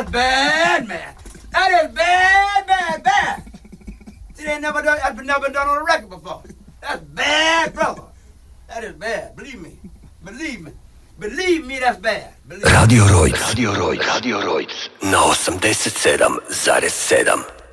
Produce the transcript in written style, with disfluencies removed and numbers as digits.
That's bad, man. That is bad, bad, bad. See, they never done. That's never been done on a record before. That's bad, brother. That is bad. Believe me. Believe me. Believe me, that's bad. Believe Radio Rojc. Na 87,7.